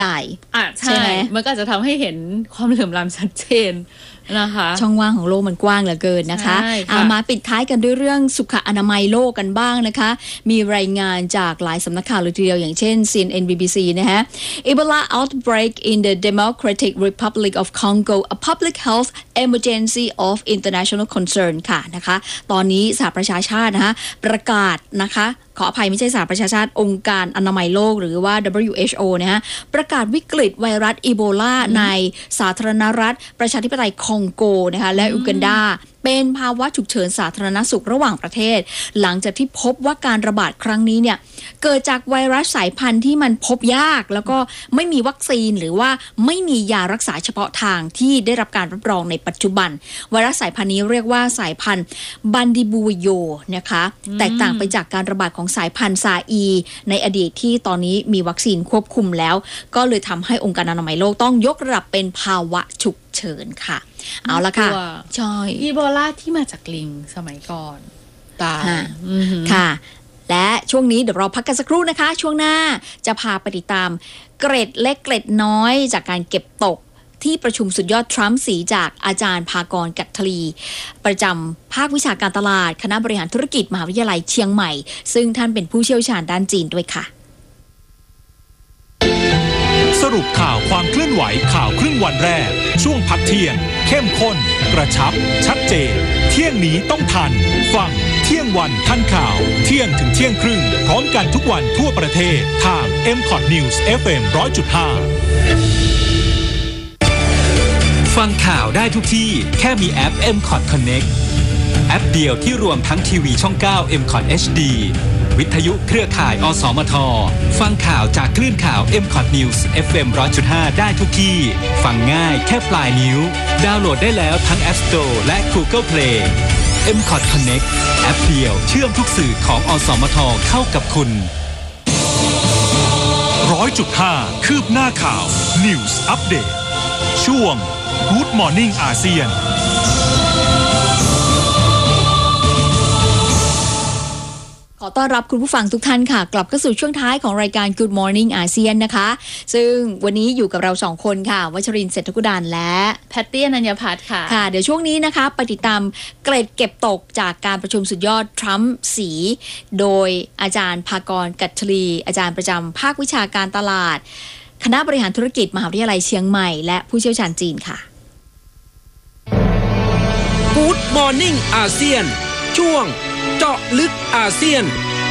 ใหญ่ใช่มันก็จะทำให้เห็นความเหลื่อมล้ำชัดเจนนะคะช่องว่างของโลกมันกว้างเหลือเกินนะคะมาปิดท้ายกันด้วยเรื่องสุขอนามัยโลกกันบ้างนะคะมีรายงานจากหลายสำนักข่าวเลยทีเดียวอย่างเช่น CNN BBC นะฮะ Ebola outbreak in the Democratic Republic of Congo a public health emergency of international concern ค่ะนะคะตอนนี้สหประชาชาตินะคะประกาศนะคะขออภัยไม่ใช่สหประชาชาติองค์การอนามัยโลกหรือว่า WHO นะฮะประกาศวิกฤตไวรัสอีโบลาในสาธารณรัฐประชาธิปไตยคองโกนะคะและอูกันดาเป็นภาวะฉุกเฉินสาธารณสุขระหว่างประเทศหลังจากที่พบว่าการระบาดครั้งนี้เนี่ยเกิดจากไวรัสสายพันธุ์ที่มันพบยากแล้วก็ไม่มีวัคซีนหรือว่าไม่มียารักษาเฉพาะทางที่ได้รับการรับรองในปัจจุบันไวรัสสายพันธุ์นี้เรียกว่าสายพันธุ์บันดิบูโยนะคะแตกต่างไปจากการระบาดของสายพันธุ์ซาอีในอดีตที่ตอนนี้มีวัคซีนควบคุมแล้วก็เลยทำให้องค์การอนามัยโลกต้องยกระดับเป็นภาวะฉุกเฉินค่ะเอาละค่ะใช่อีโบลาที่มาจากลิงสมัยก่อนตายค่ะและช่วงนี้เดี๋ยวเราพักกันสักครู่นะคะช่วงหน้าจะพาไปติดตามเกร็ดเล็กเกร็ดน้อยจากการเก็บตกที่ประชุมสุดยอดทรัมป์สีจากอาจารย์ภากร กัตถลีประจำภาควิชาการตลาดคณะบริหารธุรกิจมหาวิทยาลัยเชียงใหม่ซึ่งท่านเป็นผู้เชี่ยวชาญด้านจีนด้วยค่ะสรุปข่าวความเคลื่อนไหวข่าวครึ่งวันแรกช่วงพักเที่ยงเข้มข้นกระชับชัดเจนเที่ยงนี้ต้องทันฟังเที่ยงวันทันข่าวเที่ยงถึงเที่ยงครึ่งพร้อมกันทุกวันทั่วประเทศทาง MCOT News FM 100.5 ฟังข่าวได้ทุกที่แค่มีแอป MCOT Connect แอปเดียวที่รวมทั้งทีวีช่อง 9 MCOT HDวิทยุเครือข่ายอสมทฟังข่าวจากคลื่นข่าว MCOT News FM 100.5 ได้ทุกที่ฟังง่ายแค่ปลายนิ้วดาวน์โหลดได้แล้วทั้ง App Store และ Google Play MCOT Connect แอปเดียวเชื่อมทุกสื่อของอสมทเข้ากับคุณ 100.5 คืบหน้าข่าว News Update ช่วง Good Morning อาเซียนขอต้อนรับคุณผู้ฟังทุกท่านค่ะกลับเข้าสู่ช่วงท้ายของรายการ Good Morning อาเซียนนะคะซึ่งวันนี้อยู่กับเรา2คนค่ะวชรินทร์เศรษฐกุดาลและแพตตี้อนัญญพัฒน์ค่ะค่ะเดี๋ยวช่วงนี้นะคะไปติดตามเกร็ดเก็บตกจากการประชุมสุดยอดทรัมป์สีโดยอาจารย์ภากร กัตถลีอาจารย์ประจำภาควิชาการตลาดคณะบริหารธุรกิจมหาวิทยาลัยเชียงใหม่และผู้เชี่ยวชาญจีนค่ะ Good Morning อาเซียนช่วงเจาะลึกอาเซียน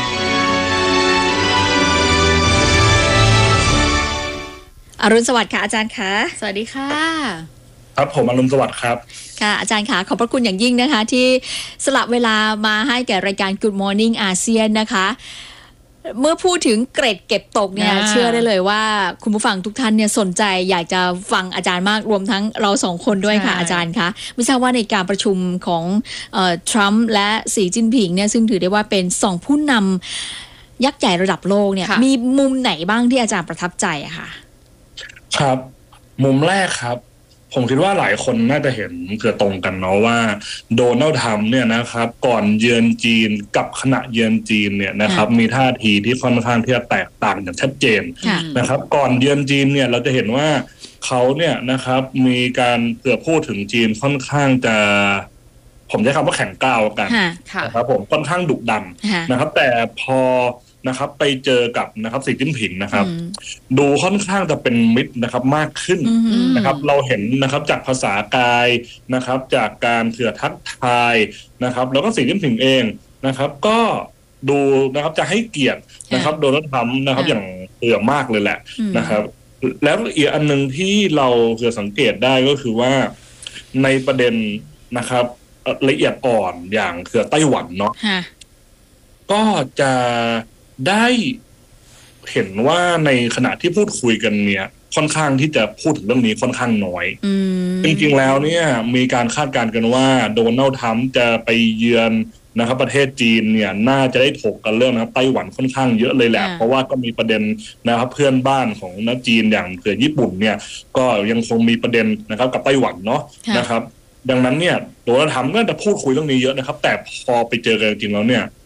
อรุณสวัสดิ์ค่ะอาจารย์คะสวัสดีค่ะครับผมอรุณสวัสดิ์ครับค่ะอาจารย์คะขอบพระคุณอย่างยิ่งนะคะที่สละเวลามาให้แก่รายการ Good Morning อาเซียนนะคะเมื่อพูดถึงเกร็ดเก็บตกเนี่ยเชื่อได้เลยว่าคุณผู้ฟังทุกท่านเนี่ยสนใจอยากจะฟังอาจารย์มากรวมทั้งเรา2คนด้วยค่ะอาจารย์คะไม่ทราบว่าในการประชุมของทรัมป์และสีจิ้นผิงเนี่ยซึ่งถือได้ว่าเป็น2ผู้นำยักษ์ใหญ่ระดับโลกเนี่ยมีมุมไหนบ้างที่อาจารย์ประทับใจอะค่ะครับมุมแรกครับผมคิดว่าหลายคนน่าจะเห็นเกือบตรงกันเนาะว่าโดนัลด์ทรัมป์เนี่ยนะครับก่อนเยือนจีนกับขณะเยือนจีนเนี่ยนะครับมีท่าทีที่ค่อนข้างที่จะแตกต่างอย่างชัดเจนนะครับก่อนเยือนจีนเนี่ยเราจะเห็นว่าเขาเนี่ยนะครับมีการเกือบพูดถึงจีนค่อนข้างจะผมใช้คำว่าแข็งกร้าวกันนะครับผมค่อนข้างดุดันนะครับแต่พอนะครับไปเจอกับนะครับสีจิ้นผิงนะครับดูค่อนข้างจะเป็นมิตรนะครับมากขึ้นนะครับเราเห็นนะครับจากภาษากายนะครับจากการเถื่อทักทายนะครับแล้วก็สีจิ้นผิงเองนะครับก็ดูนะครับจะให้เกียรตินะครับโดนัลด์ทรัมป์นะครับอย่างมากเลยแหละนะครับแล้วอีกอันนึงที่เราสังเกตได้ก็คือว่าในประเด็นนะครับละเอียดอ่อนอย่างไต้หวันเนาะก็จะได้เห็นว่าในขณะที่พูดคุยกันเนี่ยค่อนข้างที่จะพูดถึงเรื่องนี้ค่อนข้างน้อยจริงๆแล้วเนี่ยมีการคาดการณ์กันว่าโดนัลด์ทรัมป์จะไปเยือนนะครับประเทศจีนเนี่ยน่าจะได้ถกกันเรื่องนะครับไต้หวันค่อนข้างเยอะเลยแหละเพราะว่าก็มีประเด็นนะครับเพื่อนบ้านของจีนอย่างญี่ปุ่นเนี่ยก็ยังคงมีประเด็นนะครับกับไต้หวันเนาะนะครับดังนั้นเนี่ยโดนัลด์ทรัมป์ก็จะพูดคุยเรื่องนี้เยอะนะครับแต่พอไปเจอกันจริงๆแล้วเนี่ย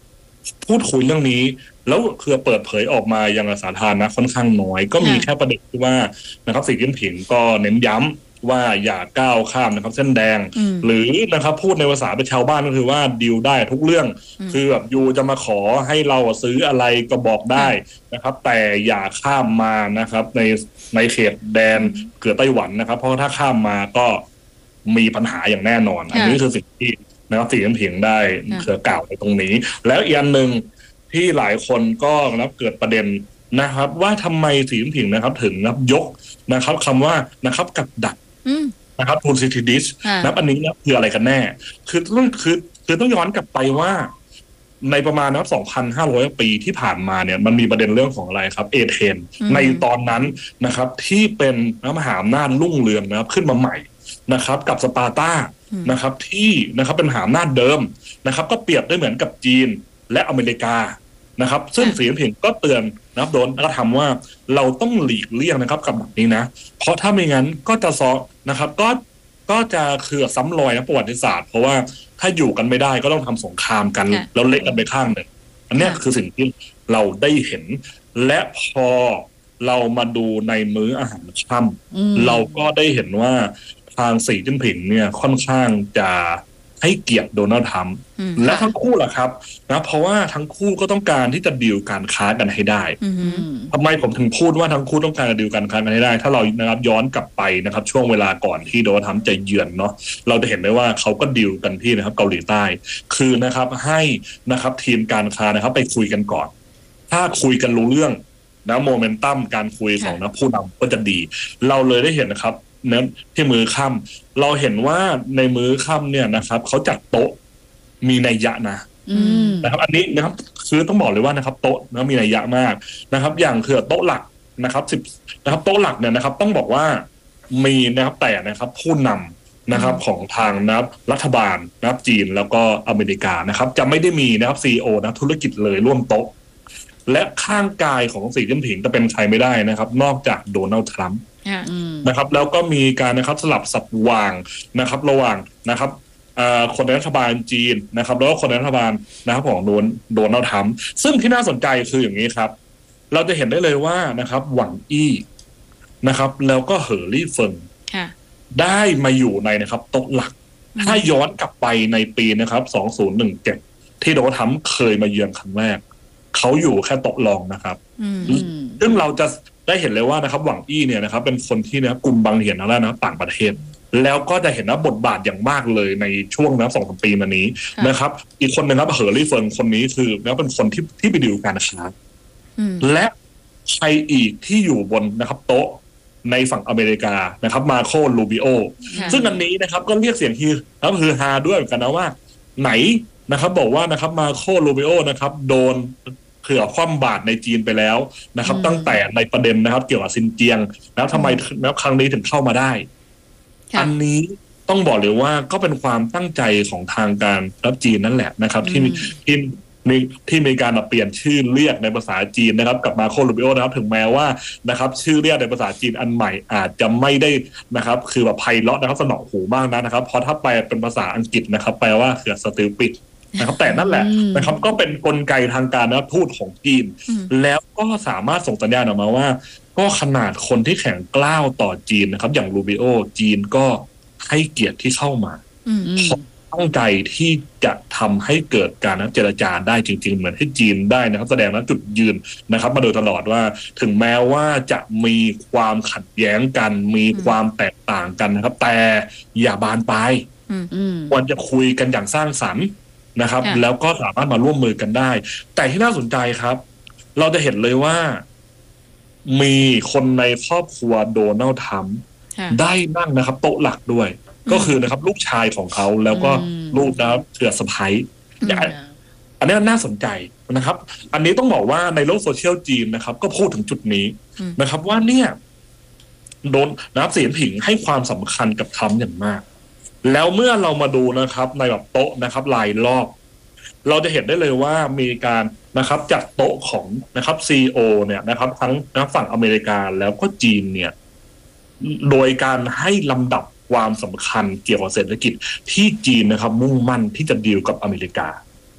พูดคุยเรื่องนี้แล้วคือเปิดเผยออกมาอย่างสาธารณะค่อนข้างน้อยก็มีแค่ประเด็นที่ว่านะครับสีจิ้นผิงก็เน้นย้ำว่าอย่าก้าวข้ามนะครับเส้นแดงหรือนะครับพูดในภาษาเป็นชาวบ้านก็คือว่าดีลได้ทุกเรื่องคือแบบยูจะมาขอให้เราซื้ออะไรก็บอกได้นะครับแต่อย่าข้ามมานะครับในเขตแดนเกือไต้หวันนะครับเพราะถ้าข้ามมาก็มีปัญหาอย่างแน่นอนอันนี้คือสิ่งที่นะครับสีจิ้นผิงได้กล่าวในตรงนี้แล้วอีกอันหนึ่งที่หลายคนก็นะครับเกิดประเด็นนะครับว่าทำไมสีจิ้นผิงนะครับถึงนะครับยกนะครับคำว่านะครับกับดักนะครับทูนซิติดิสนะครับอันนี้นะคืออะไรกันแน่คือต้องย้อนกลับไปว่าในประมาณนะครับ 2,500 ปีที่ผ่านมาเนี่ยมันมีประเด็นเรื่องของอะไรครับเอเธนในตอนนั้นนะครับที่เป็นมหาอำนาจรุ่งเรืองนะครับขึ้นมาใหม่นะครับกับสปาร์ตานะครับที่นะครับเป็นมหาอำนาจเดิมนะครับก็เปรียบได้เหมือนกับจีนและอเมริกานะครับซึ่งสีจิ้นผิงก็เตือนนะครับโดนกระทำว่าเราต้องหลีกเลี่ยงนะครับกับแบบนี้นะเพราะถ้าไม่งั้นก็จะซ้อนะครับก็จะคือซ้ำรอยนะประวัติศาสตร์เพราะว่าถ้าอยู่กันไม่ได้ก็ต้องทำสงครามกันแล้วเละกันไปข้างหนึ่งอันนี้คือสิ่งที่เราได้เห็นและพอเรามาดูในมื้ออาหารค่ำเราก็ได้เห็นว่าทางสีจิ้นผิงเนี่ยค่อนข้างจะให้เกียรติโดนัลด์ทรัมป์และทั้งคู่ล่ะครับนะเพราะว่าทั้งคู่ก็ต้องการที่จะดีลการค้ากันให้ได้ทำไมผมถึงพูดว่าทั้งคู่ต้องการดีลการค้ากันให้ได้ถ้าเรานะครับย้อนกลับไปนะครับช่วงเวลาก่อนที่โดนัลด์ทรัมป์จะเยือนเนาะเราจะเห็นได้ว่าเขาก็ดีลกันที่นะครับเกาหลีใต้คือนะครับให้นะครับทีมการค้านะครับไปคุยกันก่อนถ้าคุยกันรู้เรื่องนะโมเมนตัมการคุยของนะผู้นำก็จะดีเราเลยได้เห็นนะครับนั้นที่มื้อค่ำเราเห็นว่าในมื้อค่ำเนี่ยนะครับเขาจัดโต๊ะมีนัยยะนะครับอันนี้นะครับคือต้องบอกเลยว่านะครับโต๊ะนะมีนัยยะมากนะครับอย่างคือโต๊ะหลักนะครับนะครับโต๊ะหลักเนี่ยนะครับต้องบอกว่ามีนะครับแต่นะครับผู้นำนะครับของทางนะครับรัฐบาลนะครับจีนแล้วก็อเมริกานะครับจะไม่ได้มีนะครับ CEO นะธุรกิจเลยร่วมโต๊ะและข้างกายของสีจิ้นผิงจะเป็นใครไม่ได้นะครับนอกจากโดนัลด์ทรัมป์นะครับแล้วก็มีการนะครับสลับสับวางนะครับระหว่างนะครับคนในรัฐบาลจีนนะครับแล้วก็คนในรัฐบาลนะครับของโดนัลด์ทรัมป์ซึ่งที่น่าสนใจคืออย่างนี้ครับเราจะเห็นได้เลยว่านะครับหวังอี้นะครับแล้วก็เหอลี่เฟิงได้มาอยู่ในนะครับโต๊ะหลักถ้าย้อนกลับไปในปีนะครับ2017ที่โดนัลด์ทรัมป์เคยมาเยือนครั้งแรกเขาอยู่แค่โต๊ะรองนะครับซึ่งเราจะได้เห็นเลยว่านะครับหวังอี้เนี่ยนะครับเป็นคนที่นะครับกลุ่มบางเหียนแล้วนะต่างประเทศแล้วก็จะเห็นว่าบทบาทอย่างมากเลยในช่วงนะ2-3 ปีมานี้นะครับอีกคนนึงครับเหอรี่เฟิงคนนี้คือแล้วเป็นคนที่ไปดีลการค้าและใครอีกที่อยู่บนนะครับโต๊ะในฝั่งอเมริกานะครับมาโคลูบิโอซึ่งอันนี้นะครับก็เรียกเสียงฮือฮาด้วยเหมือนกันนะว่าไหนนะครับบอกว่านะครับมาโคลูบิโอนะครับโดนเผื่อคว่ำบาตรในจีนไปแล้วนะครับตั้งแต่ในประเด็นนะครับเกี่ยวกับซินเจียงแล้วทำไมแล้วครั้งนี้ถึงเข้ามาได้อันนี้ต้องบอกเลยว่าก็เป็นความตั้งใจของทางการรับจีนนั่นแหละนะครับที่มีการเปลี่ยนชื่อเรียกในภาษาจีนนะครับกับมาโคลูบิโอนะครับถึงแม้ว่านะครับชื่อเรียกในภาษาจีนอันใหม่อาจจะไม่ได้นะครับคือแบบไพเราะนะครับสนอหูบ้างนะครับเพราะถ้าแปลเป็นภาษาอังกฤษนะครับแปลว่าคือสติลปิดนะครับแต่นั่นแหละนะครับก็เป็นกลไกทางการทูตของจีนแล้วก็สามารถส่งสัญญาณออกมาว่าก็ขนาดคนที่แข็งกล้าวต่อจีนนะครับอย่างรูบิโอจีนก็ให้เกียรติที่เข้ามาตั้งใจที่จะทำให้เกิดการเจรจาได้จริงๆเหมือนที่จีนได้นะครับแสดงนะจุดยืนนะครับมาโดยตลอดว่าถึงแม้ว่าจะมีความขัดแย้งกันมีความแตกต่างกันนะครับแต่อย่าบานปลายควรจะคุยกันอย่างสร้างสรรค์นะครับแล้วก็สามารถมาร่วมมือกันได้แต่ที่น่าสนใจครับเราจะเห็นเลยว่ามีคนในครอบครัวโดนัลด์ทรัมป์ได้นั่งนะครับโต๊ะหลักด้วยก็คือนะครับลูกชายของเขาแล้วก็ลูกนะครับเถื่อสะใภ้อันนี้น่าสนใจนะครับอันนี้ต้องบอกว่าในโลกโซเชียลจีนนะครับก็พูดถึงจุดนี้นะครับว่าเนี่ยโดนนะครับสีจิ้นผิงให้ความสำคัญกับทรัมป์อย่างมากแล้วเมื่อเรามาดูนะครับในแบบโต๊ะนะครับรายรอบเราจะเห็นได้เลยว่ามีการนะครับจัดโต๊ะของนะครับ CEO เนี่ยนะครับทั้งฝั่งอเมริกาแล้วก็จีนเนี่ยโดยการให้ลำดับความสำคัญเกี่ยวกับเศรษฐกิจที่จีนนะครับมุ่งมั่นที่จะดีลกับอเมริกา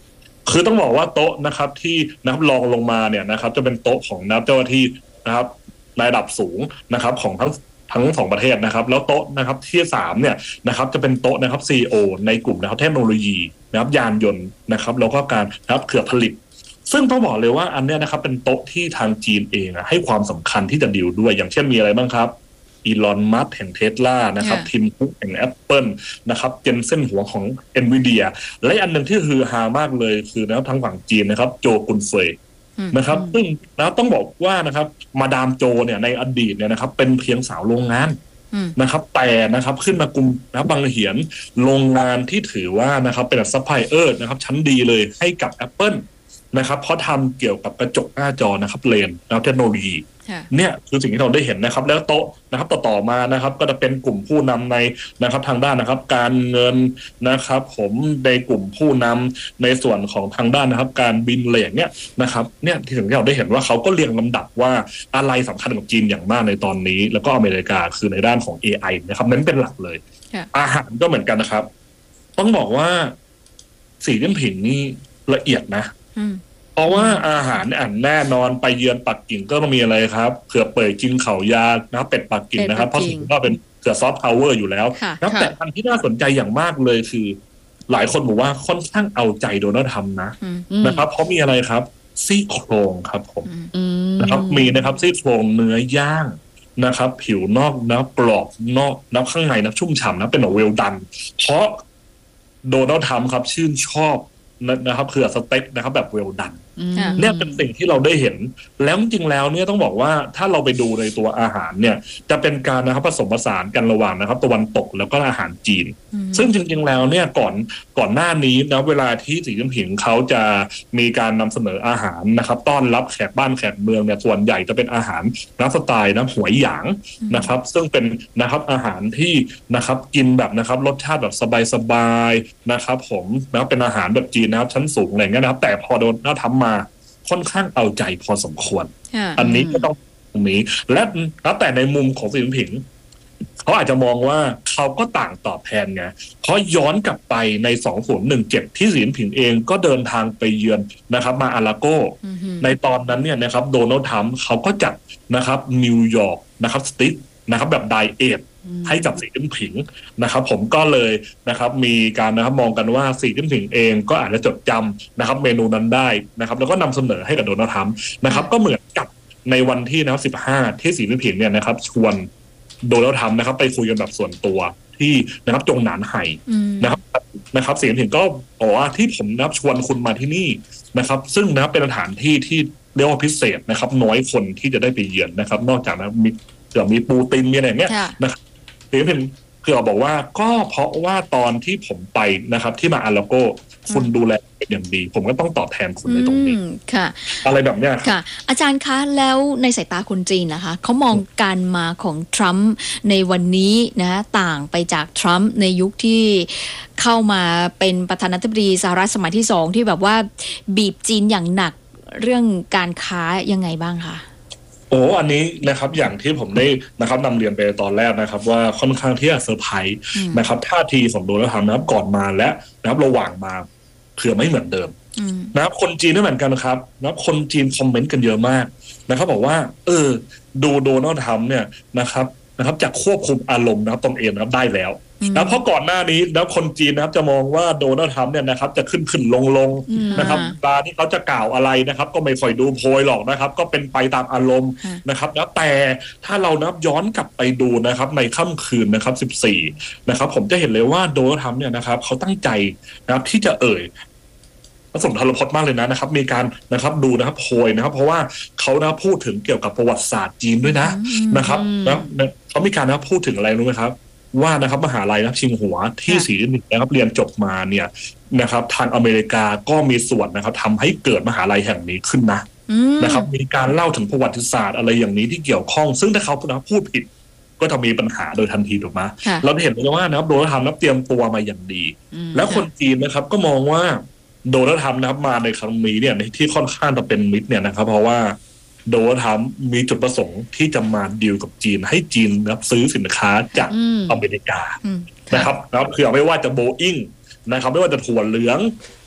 คือต้องบอกว่าโต๊ะนะครับที่นะครับรองลงมาเนี่ยนะครับจะเป็นโต๊ะของนักเจ้าหน้าที่นะครับระดับสูงนะครับของทั้งสองประเทศนะครับแล้วโต๊ะนะครับที่3เนี่ยนะครับจะเป็นโต๊ะนะครับ CEO ในกลุ่มนะครับเทคโนโลยีนะครับยานยนต์นะครับแล้วก็การนะครับเครือผลิตซึ่งต้องบอกเลยว่าอันเนี้ยนะครับเป็นโต๊ะที่ทางจีนเองให้ความสำคัญที่จะดีลด้วยอย่างเช่นมีอะไรบ้างครับอีลอนมัสก์แห่งเทสลานะครับทิมคุกแห่ง Apple นะครับเจนเซ่นหัวของ Nvidia และอันหนึ่งที่ฮือฮามากเลยคือนะครับทางฝั่งจีนนะครับโจกุนเฟยนะครับซึ่งนะต้องบอกว่านะครับมาดามโจเนี่ยในอดีตเนี่ยนะครับเป็นเพียงสาวโรงงานนะครับแต่นะครับขึ้นมากุมนะบังเหียนโรงงานที่ถือว่านะครับเป็นซัพพลายเออร์นะครับชั้นดีเลยให้กับ Apple นะครับเพราะทำเกี่ยวกับกระจกหน้าจอนะครับเลนส์แล้วเทคโนโลยีเนี่ยคือสิ่งที่เราได้เห็นนะครับแล้วโต๊ะนะครับต่อมานะครับก็จะเป็นกลุ่มผู้นำในนะครับทางด้านนะครับการเงินนะครับผมในกลุ่มผู้นำในส่วนของทางด้านนะครับการบินอะไรอย่างเนี้ยนะครับเนี่ยที่ถึงที่เราได้เห็นว่าเขาก็เรียงลำดับว่าอะไรสำคัญกับจีนอย่างมากในตอนนี้แล้วก็อเมริกาคือในด้านของ AI นะครับนั้นเป็นหลักเลยอาหารก็เหมือนกันนะครับต้องบอกว่าสีจิ้นผิงนี่ละเอียดนะเพราะว่าอาหารแน่นอนไปเยือนปักกิ่งก็ต้องมีอะไรครับเผื่อเปิดกินเข่ายานะเป็ดปักกิ่งนะครับเพราะถือว่าเป็นเสือซอฟต์พาวเวอร์อยู่แล้วนะแต่อันที่น่าสนใจอย่างมากเลยคือหลายคนบอกว่าค่อนข้างเอาใจโดนัลด์ทรัมป์นะครับเพราะมีอะไรครับซี่โครงครับผมนะครับมีนะครับซี่โครงเนื้อย่างนะครับผิวนอกนะกรอบนอกนะข้างในนะชุ่มฉ่ำนะเป็นเวลดันเพราะโดนัลด์ทรัมป์ครับชื่นชอบนะครับคือสเต็กนะครับแบบเวลดันเนี่ยเป็นสิ่งที่เราได้เห็นแล้วจริงๆแล้วเนี่ยต้องบอกว่าถ้าเราไปดูในตัวอาหารเนี่ยจะเป็นการนะครับผสมผสานกันระหว่างนะครับตะวันตกแล้วก็อาหารจีนซึ่งจริงๆแล้วเนี่ยก่อนหน้านี้นะเวลาที่สีจิ้นผิงเขาจะมีการนำเสนออาหารนะครับต้อนรับแขกบ้านแขกเมืองเนี่ยส่วนใหญ่จะเป็นอาหารน้ำสไตล์นะหวยหยางนะครับซึ่งเป็นนะครับอาหารที่นะครับกินแบบนะครับรสชาติแบบสบายๆนะครับผมนะเป็นอาหารแบบจีนนะครับชั้นสูงอะไรเงี้ยนะครับแต่พอโดนน่าทำมาค่อนข้างเอาใจพอสมควรอันนี้ก็ต้องตรงนี้และแต่ในมุมของสีจิ้นผิงเขาอาจจะมองว่าเขาก็ต่างตอบแทนไงเพราะย้อนกลับไปใน2017ที่สีจิ้นผิงเองก็เดินทางไปเยือนนะครับมาอาราโกในตอนนั้นเนี่ยนะครับโดนัลด์ทรัมป์เขาก็จัดนะครับนิวยอร์กนะครับสติ๊กนะครับแบบไดเอทให้กับสีจิ้นผิงนะครับผมก็เลยนะครับมีการนะครับมองกันว่าสีจิ้นผิงเองก็อาจจะจดจำนะครับเมนูนั้นได้นะครับแล้วก็นำเสนอให้กับโดนัลด์ทรัมป์นะครับก็เหมือนกับในวันที่นะครับ15ที่สีจิ้นผิงเนี่ยนะครับชวนโดนัลด์ทรัมป์นะครับไปคุยกันแบบส่วนตัวที่นะครับจงหนานไห่นะครับสีจิ้นผิงก็บอกว่าที่ผมนะครับชวนคุณมาที่นี่นะครับซึ่งนะครับเป็นสถานที่ที่เรียกว่าพิเศษนะครับน้อยคนที่จะได้ไปเยือนนะครับนอกจากนะมีปูตินมีอะไรอย่างเงี้ยนะครับสีจิ้นผิงคือบอกว่าก็เพราะว่าตอนที่ผมไปนะครับที่มาอาราโกคุณดูแลเป็นอย่างดีผมก็ต้องตอบแทนคุณในตรงนี้ค่ะอะไรแบบเนี้ยค่ะอาจารย์คะแล้วในสายตาคนจีนนะคะเขามองการมาของทรัมป์ในวันนี้นะต่างไปจากทรัมป์ในยุคที่เข้ามาเป็นประธานาธิบดีสหรัฐสมัยที่2ที่แบบว่าบีบจีนอย่างหนักเรื่องการค้ายังไงบ้างคะอันนี้นะครับอย่างที่ผมได้นะครับนำเรียนไปตอนแรกนะครับว่าค่อนข้างที่จะเซอร์ไพรส์นะครับท่าทีของโดนัลด์ทรัมป์นะครับก่อนมาและนะครับระหว่างมาคือไม่เหมือนเดิมนะครับคนจีนไม่เหมือนกันครับนะครับคนจีนคอมเมนต์กันเยอะมากนะครับบอกว่าดูโดนัลด์ทรัมป์เนี่ยนะครับจะควบคุมอารมณ์นะครับตนเองนะครับได้แล้วนะเพราะก่อนหน้านี้แล้วคนจีนนะครับจะมองว่าโดนัลด์ทรัมป์เนี่ยนะครับจะขึ้นลงนะครับเวลาที่เขาจะกล่าวอะไรนะครับก็ไม่ค่อยดูโพยหรอกนะครับก็เป็นไปตามอารมณ์นะครับแล้วแต่ถ้าเรานับย้อนกลับไปดูนะครับในค่ำคืนนะครับ14นะครับผมจะเห็นเลยว่าโดนัลด์ทรัมป์เนี่ยนะครับเขาตั้งใจนะครับที่จะสมทรพจน์มากเลยนะครับมีการนะครับดูนะครับโพยนะครับเพราะว่าเขานะพูดถึงเกี่ยวกับประวัติศาสตร์จีนด้วยนะครับเขามีการนะพูดถึงอะไรรู้ไหมครับว่านะครับมหาลัยนะชิงหัวที่สีจิ้นผิงนะครับเรียนจบมาเนี่ยนะครับทางอเมริกาก็มีส่วนนะครับทำให้เกิดมหาลัยแห่งนี้ขึ้นนะครับมีการเล่าถึงประวัติศาสตร์อะไรอย่างนี้ที่เกี่ยวข้องซึ่งถ้าเขาพูดผิดก็จะมีปัญหาโดยทันทีถูกไหมเราเห็นเลยว่านะครับโดนัลด์ทรัมป์เตรียมตัวมาอย่างดีแล้วคนจีนนะครับก็มองว่าโดนัลด์ทรัมป์นะครับมาในครั้งนี้เนี่ยที่ค่อนข้างจะเป็นมิตรเนี่ยนะครับเพราะว่าโดนัลด์ทรัมป์มีจุดประสงค์ที่จะมาดีลกับจีนให้จีนนะครับซื้อสินค้าจากอเมริกานะครับคือไม่ว่าจะโบอิ้งนะครับไม่ว่าจะถั่วเหลือง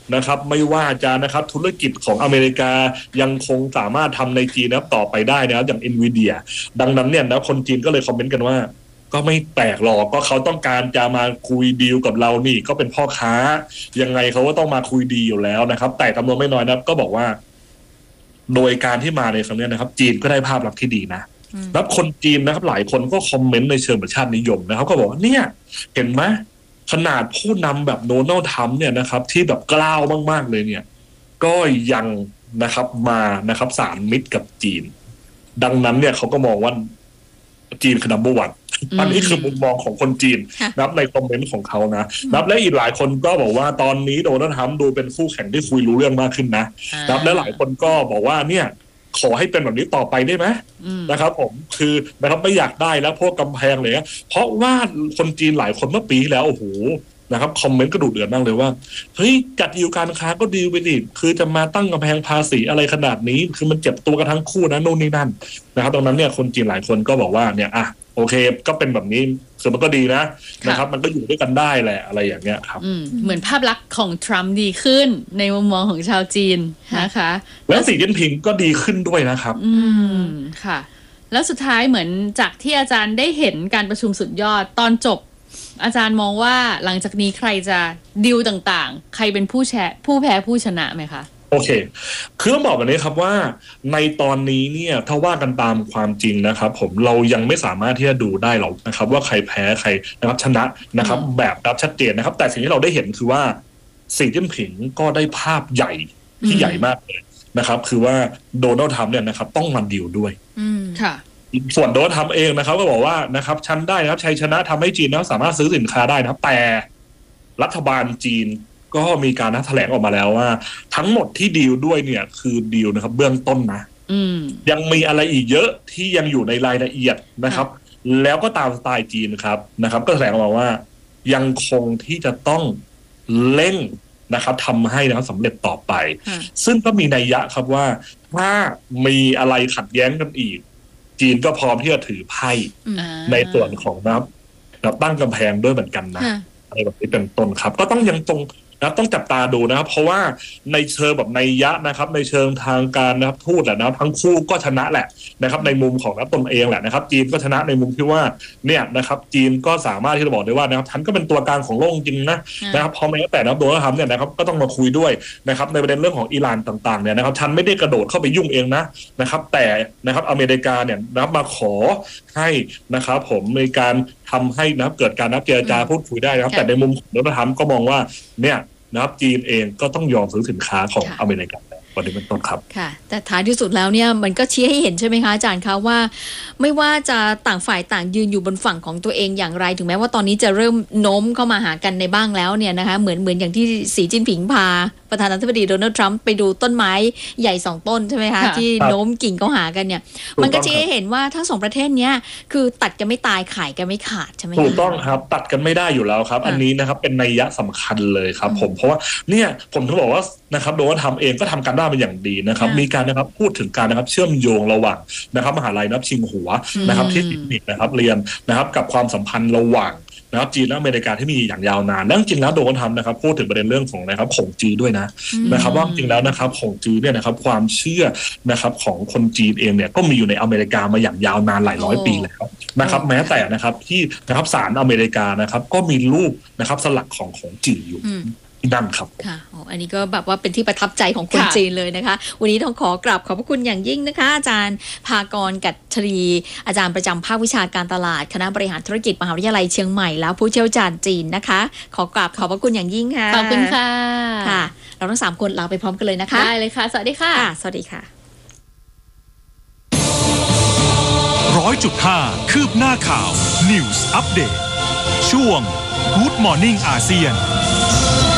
นะครับไม่ว่าจะนะครับธุรกิจของอเมริกายังคงสามารถทำในจีนนะครับต่อไปได้นะครับอย่าง NVIDIA ดังนั้นเนี่ยนะคนจีนก็เลยคอมเมนต์กันว่าก็ไม่แปลกหรอกก็เขาต้องการจะมาคุยดีลกับเรานี่ก็เป็นพ่อค้ายังไงเขาก็ต้องมาคุยดีอยู่แล้วนะครับแต่จำนวนไม่น้อยนะก็บอกว่าโดยการที่มาในครั้งนี้นะครับจีนก็ได้ภาพลักษณ์ที่ดีนะแล้วคนจีนนะครับหลายคนก็คอมเมนต์ในเชิงประชาตินิยมนะครับก็บอกว่าเนี่ยเห็นไหมขนาดผู้นำแบบโดนัลด์ทรัมป์เนี่ยนะครับที่แบบกล้าวมากๆเลยเนี่ยก็ยังนะครับมานะครับสานมิตรกับจีนดังนั้นเนี่ยเขาก็มองว่าจีนคือ number one อันนี้คือมุมมองของคนจีนนับในคอมเมนต์ของเขานะนับและอีกหลายคนก็บอกว่าตอนนี้โดนัลด์ทรัมป์ดูเป็นคู่แข่งที่คุยรู้เรื่องมากขึ้นนะนับและหลายคนก็บอกว่าเนี่ยขอให้เป็นแบบนี้ต่อไปได้ไหมนะครับผมคือนะครับไม่อยากได้แล้วพวกกำแพงเลยเพราะว่าคนจีนหลายคนเมื่อปีแล้วโอ้โหนะครับคอมเมนต์ก็ดุเดือดมากเลยว่าเฮ้ยจัดดีลการค้าก็ดีไปดิคือจะมาตั้งกำแพงภาษีอะไรขนาดนี้คือมันเจ็บตัวกันทั้งคู่นะโน่นนี่นั่นนะครับดังนั้นเนี่ยคนจีนหลายคนก็บอกว่าเนี่ยโอเคก็เป็นแบบนี้คือมันก็ดีนะครับมันก็อยู่ด้วยกันได้แหละอะไรอย่างเงี้ยครับเหมือนภาพลักษณ์ของทรัมป์ดีขึ้นในมุมมองของชาวจีนนะคะแล้วสีจิ้นผิงก็ดีขึ้นด้วยนะครับค่ะแล้วสุดท้ายเหมือนจากที่อาจารย์ได้เห็นการประชุมสุดยอดตอนจบอาจารย์มองว่าหลังจากนี้ใครจะดีลต่างๆใครเป็นผู้แพ้ผู้ชนะไหมคะโอเคคือต้องบอกแบบนี้ครับว่าในตอนนี้เนี่ยถ้าว่ากันตามความจริงนะครับผมเรายังไม่สามารถที่จะดูได้หรอกนะครับว่าใครแพ้ใครนะครับชนะนะครับแบบรับชัดเจนนะครับแต่สิ่งที่เราได้เห็นคือว่าสีจิ้นผิงก็ได้ภาพใหญ่ที่ใหญ่มากเลยนะครับคือว่าโดนัลด์ทรัมป์เนี่ยนะครับต้องมาดีลด้วยค่ะส่วนโดนัลด์ทรัมป์เองนะครับก็บอกว่านะครับฉันได้นะครับชัยชนะทำให้จีนนะสามารถซื้อสินค้าได้นะแต่รัฐบาลจีนก็มีการแถลงออกมาแล้วว่าทั้งหมดที่ดีลด้วยเนี่ยคือดีลนะครับเบื้องต้นนะยังมีอะไรอีกเยอะที่ยังอยู่ในรายละเอียดนะครับแล้วก็ตามสไตล์จีนครับนะครับก็แถลงออกมาว่ายังคงที่จะต้องเร่งนะครับทำให้นะครับสำเร็จต่อไปซึ่งก็มีนัยยะครับว่าถ้ามีอะไรขัดแย้งกันอีกจีนก็พร้อมที่จะถือไพ่ในส่วนของนะครับตั้งกำแพงด้วยเหมือนกันนะอะไรแบบนี้เป็นต้นครับก็ต้องยังต้องจับตาดูนะครับเพราะว่าในเชิงแบบนัยยะนะครับในเชิงทางการนะครับทูตแหละนะครับทั้งคู่ก็ชนะแหละนะครับในมุมของตนเองแหละนะครับจีนก็ชนะในมุมที่ว่าเนี่ยนะครับจีนก็สามารถที่จะบอกได้ว่านะครับฉันก็เป็นตัวกลางของโลกจริงนะครับพอแม้แต่โดนัลด์ทรัมป์เนี่ยนะครับก็ต้องมาคุยด้วยนะครับในประเด็นเรื่องของอิหร่านต่างๆเนี่ยนะครับฉันไม่ได้กระโดดเข้าไปยุ่งเองนะครับแต่นะครับอเมริกาเนี่ยนะครับมาขอให้นะครับผมในการทำให้นะครับเกิดการนัดเจรจาพูดคุยได้นะครับแต่ในมุมของโดนัลด์ทรัมป์ก็มองว่าเนี่ยนะครับจีนเองก็ต้องยอมซื้อสินค้าของอเมริกาวันนี้เป็นต้นครับค่ะแต่ท้ายที่สุดแล้วเนี่ยมันก็ชี้ให้เห็นใช่ไหมคะอาจารย์คะว่าไม่ว่าจะต่างฝ่ายต่างยืนอยู่บนฝั่งของตัวเองอย่างไรถึงแม้ว่าตอนนี้จะเริ่มโน้มเข้ามาหากันในบ้างแล้วเนี่ยนะคะเหมือนอย่างที่สีจิ้นผิงพาประธานาธิบดีโดนัลด์ทรัมป์ไปดูต้นไม้ใหญ่2ต้นใช่ไหมคะที่โน้มกิ่งเข้าหากันเนี่ยมันก็ชี้ให้เห็นว่าทั้ง2ประเทศเนี้ยคือตัดกันไม่ตายขายกันไม่ขาดใช่ไหมถูกต้องครับตัดกันไม่ได้อยู่แล้วครับอันนี้นะครับเป็นนัยยะสำคัญเลยครับผมเพราะว่าเนี่ยผมถึงบอกว่านะครับโดนัลด์ทรัมป์เองก็ทำการบ้านเป็นอย่างดีนะครับมีการนะครับพูดถึงการนะครับเชื่อมโยงระหว่างนะครับมหาลัยนับชิงหัวนะครับที่ติดนะครับเรียนนะครับกับความสัมพันธ์ระหว่างนะครับจีนและอเมริกาที่มีอย่างยาวนานแล้วจริงแล้วโดนัลด์ทรัมป์นะครับพูดถึงประเด็นเรื่องของนะครับขงจื้อด้วยนะครับว่าจริงแล้วนะครับขงจื้อเนี่ยนะครับความเชื่อนะครับของคนจีนเองเนี่ยก็มีอยู่ในอเมริกามาอย่างยาวนานหลายร้อยปีแล้วนะครับแม้แต่นะครับที่นะครับศาลอเมริกานะครับก็มีรูปนะครับสลักของขงจื้ออยู่นั่นครับค่ะอันนี้ก็แบบว่าเป็นที่ประทับใจของคนจีนเลยนะคะวันนี้ต้องขอกราบขอบพระคุณอย่างยิ่งนะคะอาจารย์ภากร กัตถรีอาจารย์ประจำภาควิชาการตลาดคณะบริหารธุรกิจมหาวิทยาลัยเชียงใหม่แล้วผู้เชี่ยวชาญจีนนะคะขอกราบขอบพระคุณอย่างยิ่งค่ะขอบคุณค่ะค่ะเราทั้ง3คนลาไปพร้อมกันเลยนะคะได้เลยค่ะสวัสดีค่ะสวัสดีค่ะ 100.5 คืบหน้าข่าว News Update ช่วง Good Morning อาเซียน